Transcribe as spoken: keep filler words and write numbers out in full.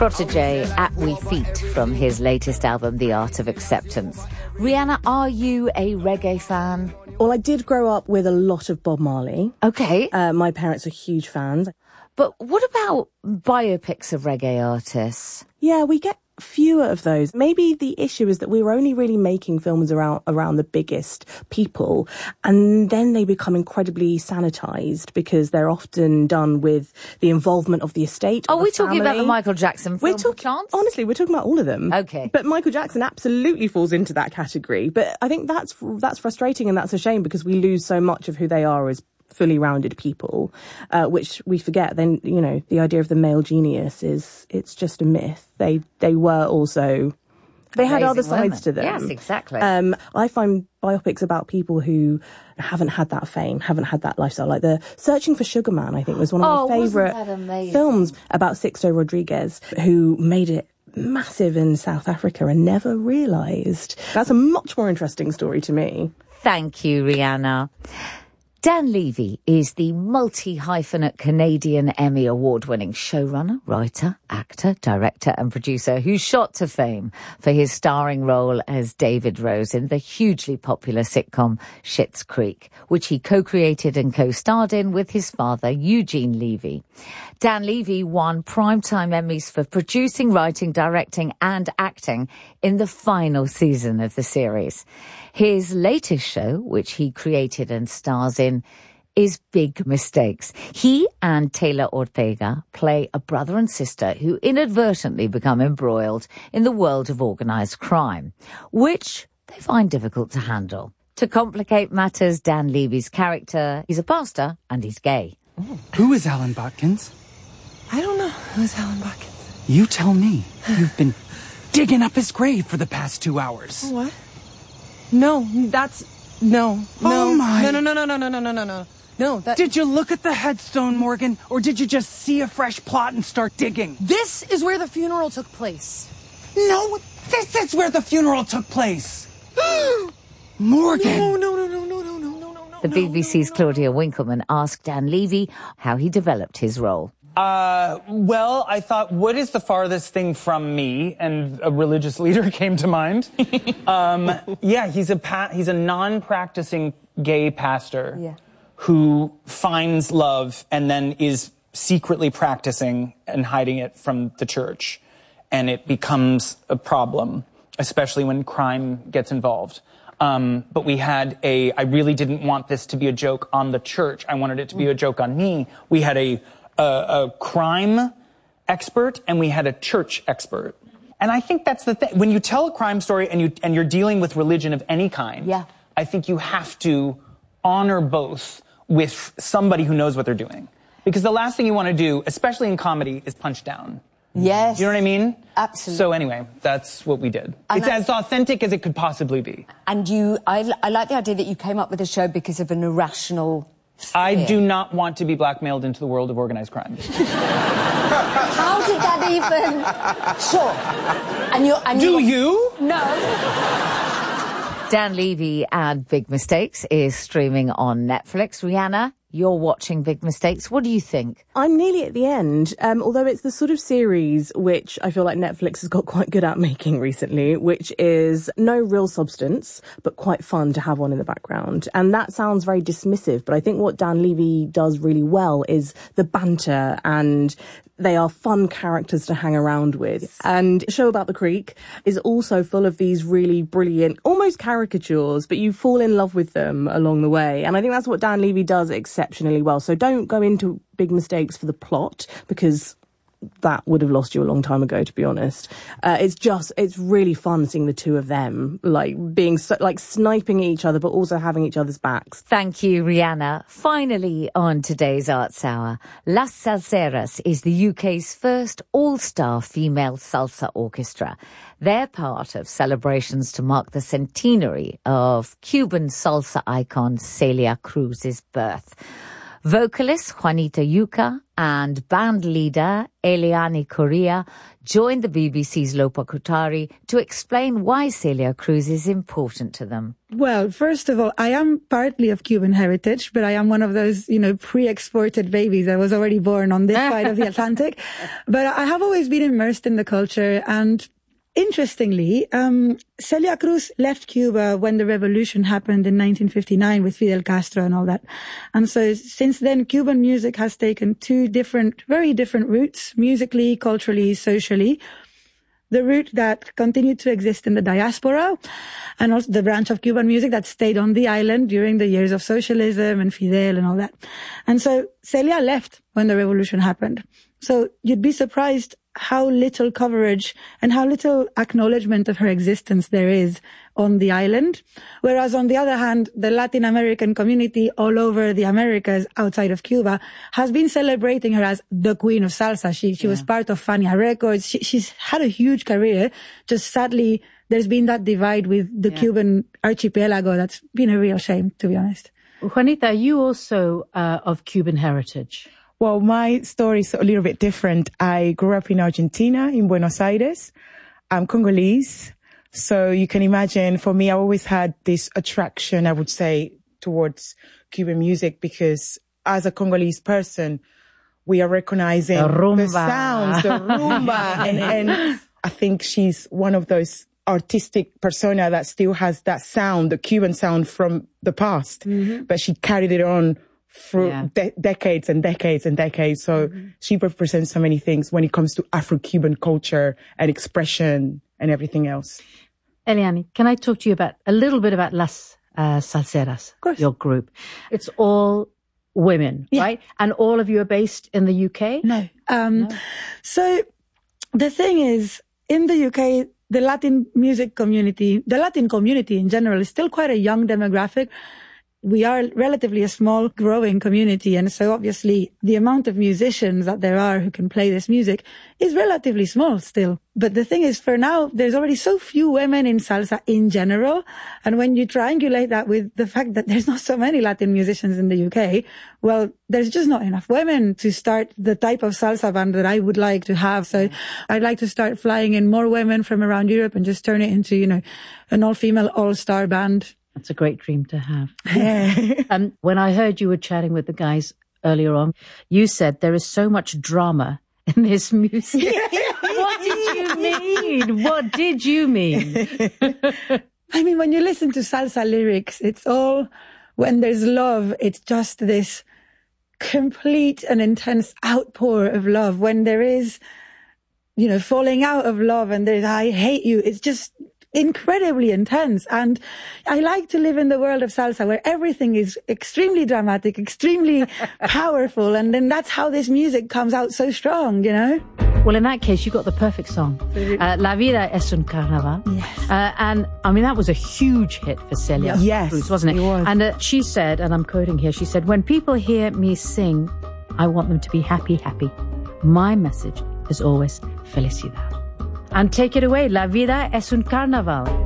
Protégé at We Feet from his latest album, The Art of Acceptance. Rihanna, are you a reggae fan? Well, I did grow up with a lot of Bob Marley. Okay. Uh, my parents are huge fans. But what about biopics of reggae artists? Yeah, we get fewer of those. Maybe the issue is that we were only really making films around around the biggest people, and then they become incredibly sanitized because they're often done with the involvement of the estate. Are we talking about the Michael Jackson film? We're talking, honestly, we're talking about all of them. Okay. But Michael Jackson absolutely falls into that category. But I think that's that's frustrating and that's a shame because we lose so much of who they are as fully rounded people, uh, which we forget. Then, you know, the idea of the male genius is, it's just a myth. They they were also, they Amazing had other sides women. to them. Yes, exactly. Um, I find biopics about people who haven't had that fame, haven't had that lifestyle. Like the Searching for Sugar Man, I think, was one of oh, my favourite films about Sixto Rodriguez, who made it massive in South Africa and never realised. That's a much more interesting story to me. Thank you, Rihanna. Dan Levy is the multi-hyphenate Canadian Emmy Award-winning showrunner, writer, actor, director and producer who shot to fame for his starring role as David Rose in the hugely popular sitcom Schitt's Creek, which he co-created and co-starred in with his father, Eugene Levy. Dan Levy won Primetime Emmys for producing, writing, directing and acting in the final season of the series. His latest show, which he created and stars in, is Big Mistakes. He and Taylor Ortega play a brother and sister who inadvertently become embroiled in the world of organised crime, which they find difficult to handle. To complicate matters, Dan Levy's character, he's a pastor and he's gay. Oh. Who is Alan Botkins? I don't know who's Alan Botkins. You tell me. You've been digging up his grave for the past two hours. What? No, that's... No. No. Oh, my... No, no, no, no, no, no, no, no, no, no. No, that... Did you look at the headstone, Morgan? Or did you just see a fresh plot and start digging? This is where the funeral took place. No, this is where the funeral took place. Morgan! No, no, no, no, no, no, no, no, no, The B B C's no, no, Claudia Winkleman asked Dan Levy how he developed his role. Uh, well, I thought, what is the farthest thing from me? And a religious leader came to mind. um, yeah, he's a pa- he's a non-practicing gay pastor yeah. who finds love and then is secretly practicing and hiding it from the church. And it becomes a problem, especially when crime gets involved. Um, but we had a, I really didn't want this to be a joke on the church. I wanted it to be a joke on me. We had a A, a crime expert and we had a church expert. And I think that's the thing. When you tell a crime story and, you, and you're dealing with religion of any kind, yeah. I think you have to honor both with somebody who knows what they're doing. Because the last thing you want to do, especially in comedy, is punch down. Yes. You know what I mean? Absolutely. So anyway, that's what we did. And it's as authentic as it could possibly be. And you, I, I like the idea that you came up with a show because of an irrational... I do not want to be blackmailed into the world of organized crime. How did that even... Sure. And you... And do you... you? No. Dan Levy and Big Mistakes is streaming on Netflix. Rihanna, you're watching Big Mistakes. What do you think? I'm nearly at the end, um, although it's the sort of series which I feel like Netflix has got quite good at making recently, which is no real substance, but quite fun to have on in the background. And that sounds very dismissive, but I think what Dan Levy does really well is the banter, and they are fun characters to hang around with. And Show About the Creek is also full of these really brilliant, almost caricatures, but you fall in love with them along the way. And I think that's what Dan Levy does exceptionally well. So don't go into Big Mistakes for the plot, because that would have lost you a long time ago, to be honest. Uh, it's just, it's really fun seeing the two of them, like, being, so, like, sniping each other, but also having each other's backs. Thank you, Rihanna. Finally, on today's Arts Hour, Las Salseras is the U K's first all-star female salsa orchestra. They're part of celebrations to mark the centenary of Cuban salsa icon Celia Cruz's birth. Vocalist Juanita Yuca and band leader Eliane Correa joined the B B C's Lopa Kothari to explain why Celia Cruz is important to them. Well, first of all, I am partly of Cuban heritage, but I am one of those, you know, pre-exported babies. I was already born on this side of the Atlantic. But I have always been immersed in the culture. And interestingly, um, Celia Cruz left Cuba when the revolution happened in nineteen fifty-nine with Fidel Castro and all that. And so since then, Cuban music has taken two different, very different routes, musically, culturally, socially. The route that continued to exist in the diaspora, and also the branch of Cuban music that stayed on the island during the years of socialism and Fidel and all that. And so Celia left when the revolution happened. So you'd be surprised how little coverage and how little acknowledgement of her existence there is on the island. Whereas on the other hand, the Latin American community all over the Americas outside of Cuba has been celebrating her as the queen of salsa. She, she yeah. was part of Fania Records. She, she's had a huge career. Just sadly, there's been that divide with the yeah. Cuban archipelago. That's been a real shame, to be honest. Juanita, are you also uh, of Cuban heritage? Well, my story is a little bit different. I grew up in Argentina, in Buenos Aires. I'm Congolese. So you can imagine, for me, I always had this attraction, I would say, towards Cuban music because as a Congolese person, we are recognizing the, the sounds, the rumba. and, and I think she's one of those artistic persona that still has that sound, the Cuban sound from the past, mm-hmm. but she carried it on for yeah. de- decades and decades and decades. So mm-hmm. she represents so many things when it comes to Afro-Cuban culture and expression and everything else. Eliane, can I talk to you about a little bit about Las uh, Salseras, your group? It's all women, yeah. right? And all of you are based in the U K? No. Um, no. So the thing is, in the U K, the Latin music community, the Latin community in general is still quite a young demographic. We are relatively a small growing community. And so obviously the amount of musicians that there are who can play this music is relatively small still. But the thing is, for now, there's already so few women in salsa in general. And when you triangulate that with the fact that there's not so many Latin musicians in the U K, well, there's just not enough women to start the type of salsa band that I would like to have. So I'd like to start flying in more women from around Europe and just turn it into, you know, an all-female, all-star band. That's a great dream to have. Yeah. um, when I heard you were chatting with the guys earlier on, you said there is so much drama in this music. What did you mean? What did you mean? I mean, when you listen to salsa lyrics, it's all, when there's love, it's just this complete and intense outpour of love. When there is, you know, falling out of love and there's, I hate you, it's just incredibly intense. And I like to live in the world of salsa where everything is extremely dramatic, extremely powerful. And then that's how this music comes out so strong, you know? Well, in that case, you got the perfect song. Uh, La Vida es un Carnaval. Yes. Uh, and I mean, that was a huge hit for Celia yes, Cruz, wasn't it? it was. And uh, she said, and I'm quoting here, she said, when people hear me sing, I want them to be happy, happy. My message is always felicidad. And take it away, La Vida es un Carnaval.